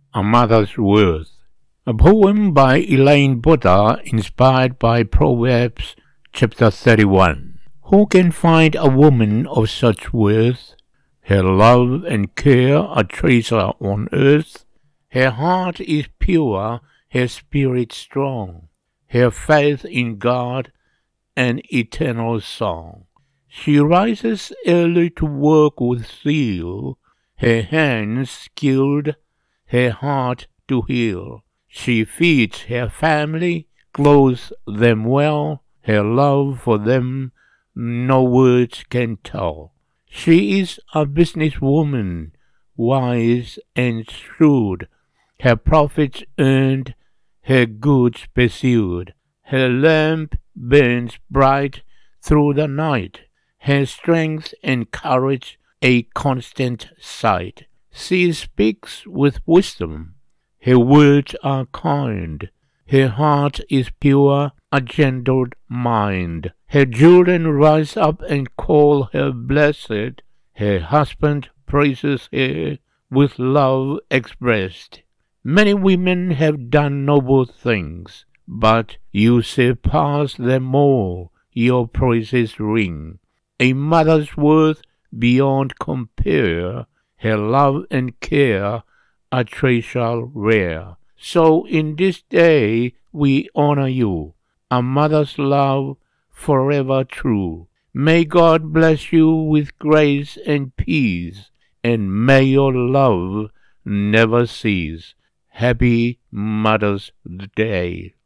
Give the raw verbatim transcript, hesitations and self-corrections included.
A Mother's Worth. A poem by Elaine Buddha inspired by Proverbs chapter thirty-one. Who can find a woman of such worth? Her love and care are treasure on earth. Her heart is pure, her spirit strong, her faith in God an eternal song. She rises early to work with zeal, her hands skilled, her heart to heal. She feeds her family, clothes them well, her love for them no words can tell. She is a businesswoman, wise and shrewd, her profits earned, her goods pursued. Her lamp burns bright through the night, her strength and courage a constant sight. She speaks with wisdom, her words are kind, her heart is pure, a gentle mind. Her children rise up and call her blessed, her husband praises her with love expressed. Many women have done noble things, but you surpass them all, your praises ring. A mother's worth beyond compare, her love and care a treasure rare. So in this day we honor you, a mother's love forever true. May God bless you with grace and peace, and may your love never cease. Happy Mother's Day.